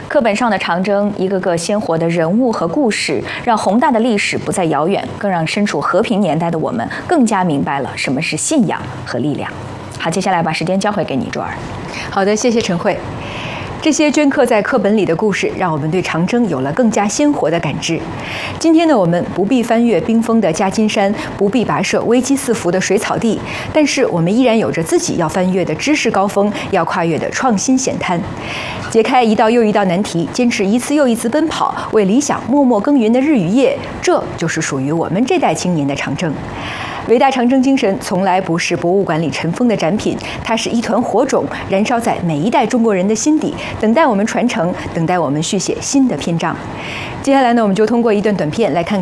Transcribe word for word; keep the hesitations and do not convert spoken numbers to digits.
课本上的长征，一个个鲜活的人物和故事，让宏大的历史不再遥远，更让身处和平年代的我们更加明白了什么是信仰和力量。好，接下来把时间交回给你，卓儿。 好的，谢谢陈慧。这些镌刻在课本里的故事，让我们对长征有了更加鲜活的感知。今天呢，我们不必翻越冰封的夹金山，不必跋涉危机四伏的水草地，但是我们依然有着自己要翻越的知识高峰，要跨越的创新险滩。解开一道又一道难题，坚持一次又一次奔跑，为理想默默耕耘的日与夜，这就是属于我们这代青年的长征。伟大长征精神从来不是博物馆里尘封的展品，它是一团火种，燃烧在每一代中国人的心底，等待我们传承，等待我们续写新的篇章。接下来呢，我们就通过一段短片来看看